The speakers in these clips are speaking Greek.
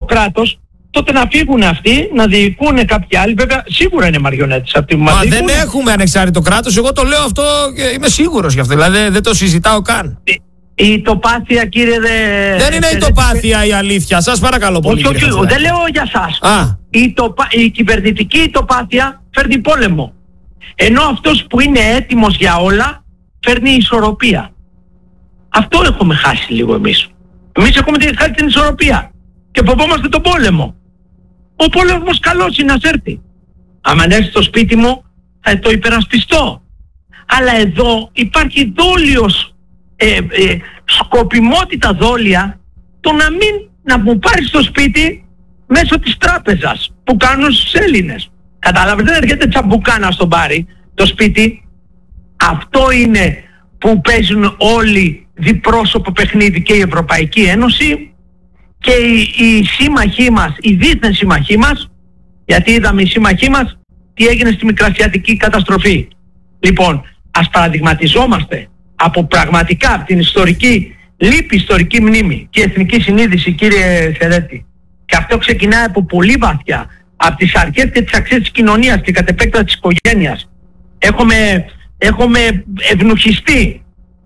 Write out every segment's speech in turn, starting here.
κράτος, τότε να φύγουν αυτοί, να διοικούν κάποιοι άλλοι. Βέβαια, σίγουρα είναι μαριονέτες αυτοί που μας διοικούν. Δεν έχουμε ανεξάρτητο κράτος. Εγώ το λέω αυτό και είμαι σίγουρος γι' αυτό. Δηλαδή δεν το συζητάω καν. Η τοπάθεια, κύριε, δεν είναι η τοπάθεια η αλήθεια. Σας παρακαλώ πολύ. Όχι, δεν λέω για σας. Η κυβερνητική τοπάθεια φέρνει πόλεμο. Ενώ αυτός που είναι έτοιμος για όλα φέρνει ισορροπία. Αυτό έχουμε χάσει λίγο εμείς. Εμείς έχουμε χάσει την ισορροπία και φοβόμαστε τον πόλεμο. Ο πόλεμος καλός είναι, ας έρθει. Άμα έρθει στο σπίτι μου θα το υπερασπιστώ. Αλλά εδώ υπάρχει δόλιος, σκοπιμότητα δόλια, το να μου πάρει στο σπίτι μέσω της τράπεζας που κάνουν στους Έλληνες. Κατάλαβες, δεν έρχεται τσαμπουκάνα στον πάρει το σπίτι. Αυτό είναι που παίζουν όλοι διπρόσωπο παιχνίδι, και η Ευρωπαϊκή Ένωση και οι σύμμαχοί μας, οι δίθεν σύμμαχοί μας, γιατί είδαμε οι σύμμαχοί μας τι έγινε στη Μικρασιατική καταστροφή. Λοιπόν, ας παραδειγματιζόμαστε από πραγματικά από την ιστορική μνήμη και εθνική συνείδηση, κύριε Σερέτη. Και αυτό ξεκινάει από πολύ βαθιά, από τις αρχές και τις αξίες της κοινωνίας και κατ' επέκταση της οικογένειας. Έχουμε ευνουχιστεί,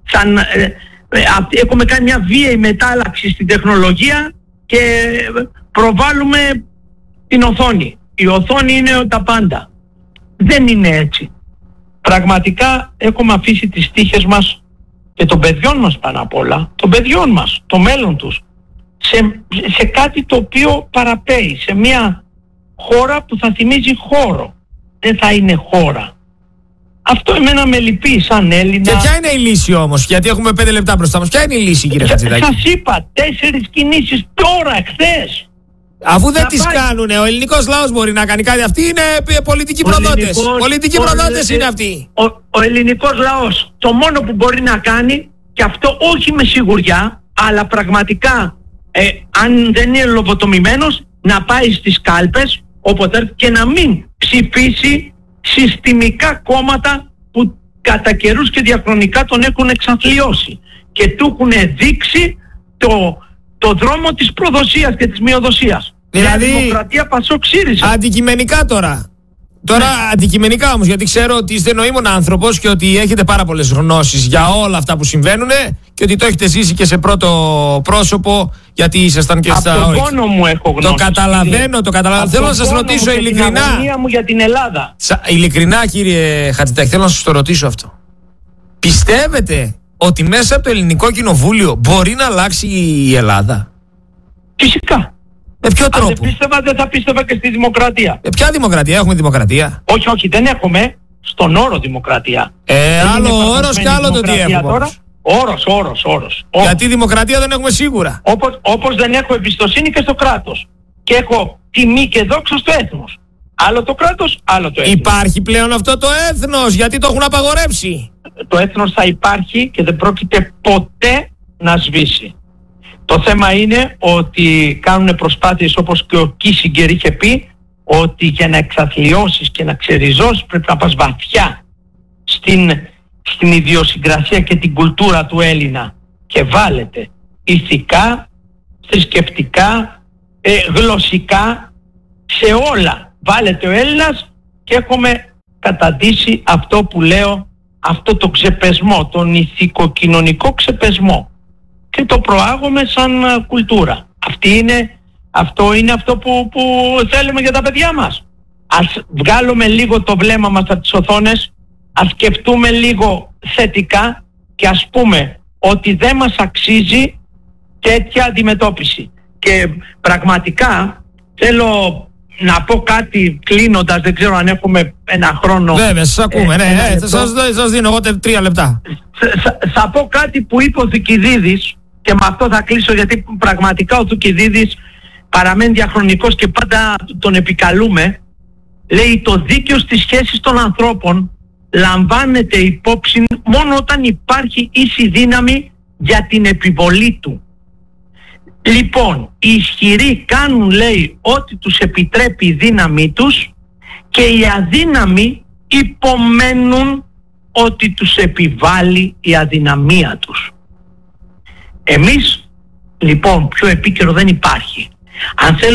έχουμε κάνει μια βίαιη μετάλλαξη στην τεχνολογία και προβάλλουμε την οθόνη. Η οθόνη είναι τα πάντα. Δεν είναι έτσι. Πραγματικά έχουμε αφήσει τις τύχες μας και των παιδιών μας πάνω απ' όλα, των παιδιών μας, το μέλλον τους, σε κάτι το οποίο παραπέει, σε μια χώρα που θα θυμίζει χώρο. Δεν θα είναι χώρα. Αυτό εμένα με λυπεί σαν Έλληνα. Και ποια είναι η λύση όμως, γιατί έχουμε 5 λεπτά μπροστά μας. Ποια είναι η λύση, κύριε Χατζηδάκη? Σας είπα, 4 κινήσεις τώρα, εχθές. Αφού δεν τις κάνουνε, ο ελληνικός λαός μπορεί να κάνει κάτι. Αυτοί είναι πολιτικοί προδότες. Πολιτικοί προδότες είναι αυτοί. Ο ελληνικός λαός το μόνο που μπορεί να κάνει, και αυτό όχι με σιγουριά, αλλά πραγματικά αν δεν είναι λογοτομημένος, να πάει στις κάλπες όποτε και να μην ψηφίσει συστημικά κόμματα που κατά καιρούς και διαχρονικά τον έχουν εξαθλιώσει και του έχουν δείξει το δρόμο της προδοσίας και της μειοδοσίας. Δηλαδή, Δημοκρατία, Πασόκ, ΣΥΡΙΖΑ. Αντικειμενικά τώρα. Αντικειμενικά όμως, γιατί ξέρω ότι είστε νοήμων άνθρωπος και ότι έχετε πάρα πολλές γνώσεις για όλα αυτά που συμβαίνουν και ότι το έχετε ζήσει και σε πρώτο πρόσωπο, γιατί ήσασταν και στα... Από τον πόνο μου έχω γνώσεις. Το καταλαβαίνω. Θέλω να σας ρωτήσω ειλικρινά. Την αγωνία μου για την Ελλάδα. Ειλικρινά, κύριε Χατζηδάκη, θέλω να σας το ρωτήσω αυτό. Πιστεύετε ότι μέσα από το ελληνικό κοινοβούλιο μπορεί να αλλάξει η Ελλάδα? Φυσικά. Με ποιο τρόπο? Αν δεν πίστευα, δεν θα πίστευα και στη δημοκρατία. Ποια δημοκρατία? Έχουμε δημοκρατία? Όχι, δεν έχουμε στον όρο δημοκρατία. Άλλο όρος και άλλο το τι έχουμε. Τώρα. Όρος. Γιατί δημοκρατία δεν έχουμε σίγουρα. Όπως δεν έχω εμπιστοσύνη και στο κράτος. Και έχω τιμή και δόξα στο έθνος. Άλλο το κράτος, άλλο το έθνος. Υπάρχει πλέον αυτό το έθνος? Γιατί το έχουν απαγορεύσει? Το έθνος θα υπάρχει και δεν πρόκειται ποτέ να σβήσει. Το θέμα είναι ότι κάνουν προσπάθειες, όπως και ο Κίσιγκερ είχε πει, ότι για να εξαθλιώσεις και να ξεριζώσεις πρέπει να πας βαθιά στην ιδιοσυγκρασία και την κουλτούρα του Έλληνα και βάλετε ηθικά, θρησκευτικά, γλωσσικά, σε όλα. Βάλετε ο Έλληνας και έχουμε καταντήσει αυτό που λέω, αυτό το ξεπεσμό, τον ηθικοκοινωνικό ξεπεσμό. Και το προάγουμε σαν κουλτούρα. Αυτό είναι αυτό που θέλουμε για τα παιδιά μας. Ας βγάλουμε λίγο το βλέμμα μας από τις οθόνες, ας σκεφτούμε λίγο θετικά και ας πούμε ότι δεν μας αξίζει τέτοια αντιμετώπιση. Και πραγματικά θέλω να πω κάτι κλείνοντας, δεν ξέρω αν έχουμε ένα χρόνο. Βέβαια, σας ακούμε, σας δίνω εγώ 3 λεπτά. Θα πω κάτι που είπε ο Θουκυδίδης και με αυτό θα κλείσω, γιατί πραγματικά ο Θουκυδίδης παραμένει διαχρονικός και πάντα τον επικαλούμε. Λέει, το δίκαιο στις σχέσεις των ανθρώπων λαμβάνεται υπόψη μόνο όταν υπάρχει ίση δύναμη για την επιβολή του. Λοιπόν, οι ισχυροί κάνουν, λέει, ό,τι τους επιτρέπει η δύναμή τους και οι αδύναμοι υπομένουν ό,τι τους επιβάλλει η αδυναμία τους. Εμείς, λοιπόν, πιο επίκαιρο δεν υπάρχει. Αν